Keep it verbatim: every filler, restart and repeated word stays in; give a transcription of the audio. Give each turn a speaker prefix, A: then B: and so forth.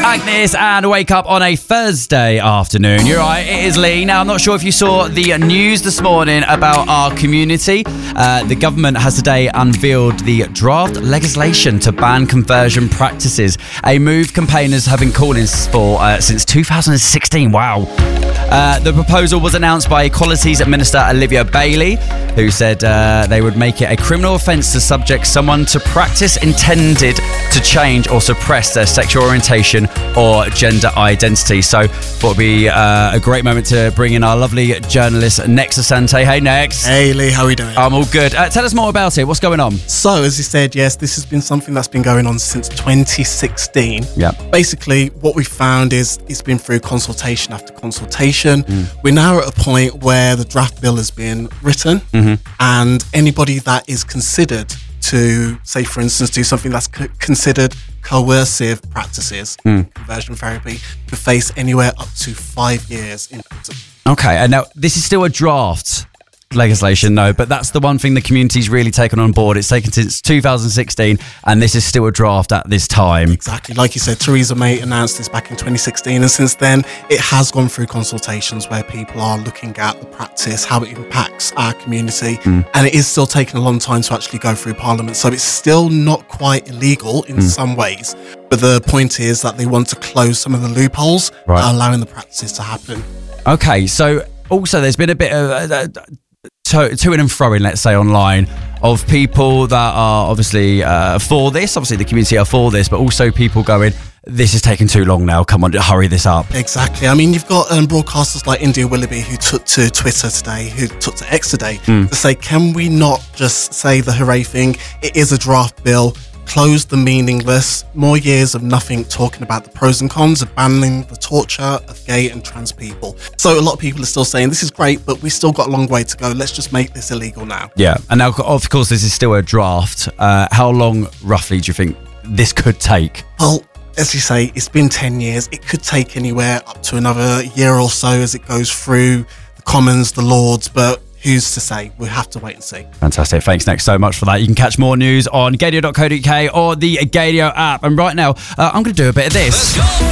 A: Agnes and Wake Up on a Thursday afternoon. You're right, it is Lee. Now, I'm not sure if you saw the news this morning about our community. Uh, the government has today unveiled the draft legislation to ban conversion practices, a move campaigners have been calling for uh, since two thousand sixteen. Wow. Uh, the proposal was announced by Equalities Minister Olivia Bailey, who said uh, they would make it a criminal offence to subject someone to practice intended to change or suppress their sexual orientation or gender identity. So thought it would be uh, a great moment to bring in our lovely journalist, Nex Asante. Hey, Nex.
B: Hey, Lee, how are you doing?
A: I'm all good. Uh, tell us more about it. What's going on?
B: So, as you said, yes, this has been something that's been going on since twenty sixteen.
A: Yeah.
B: Basically, what we found is it's been through consultation after consultation.
A: Mm.
B: We're now at a point where the draft bill has been written,
A: Mm-hmm.
B: and anybody that is considered to, say, for instance, do something that's c- considered coercive practices,
A: Mm.
B: conversion therapy, could face anywhere up to five years in prison.
A: Okay, and now this is still a draft legislation, no, but that's the one thing the community's really taken on board. It's taken since two thousand sixteen, and this is still a draft at this time.
B: Exactly. Like you said, Theresa May announced this back in twenty sixteen, and since then, it has gone through consultations where people are looking at the practice, how it impacts our community,
A: Mm.
B: and it is still taking a long time to actually go through Parliament. So it's still not quite illegal in
A: Mm.
B: some ways, but the point is that they want to close some of the loopholes
A: Right.
B: that are allowing the practices to happen.
A: Okay, so also there's been a bit of uh, to, to and froing, let's say, online of people that are obviously uh, for this. Obviously, the community are for this, but also people going, this is taking too long now. Come on, hurry this up.
B: Exactly. I mean, you've got um, broadcasters like India Willoughby who took to Twitter today, who took to X today
A: Mm.
B: to say, can we not just say the hooray thing? It is a draft bill. Close the meaningless. More years of nothing talking about the pros and cons of banning the torture of gay and trans people. So a lot of people are still saying this is great, but we still got a long way to go. Let's just make this illegal now.
A: Yeah, and now, of course, this is still a draft. Uh, how long, roughly, do you think this could take?
B: Well, as you say, it's been ten years. It could take anywhere up to another year or so as it goes through the Commons, the Lords, but who's to say? We'll have to wait and see.
A: Fantastic. Thanks, Nex, so much for that. You can catch more news on Gaydio dot co dot uk or the Gaydio app. And right now, uh, I'm going to do a bit of this.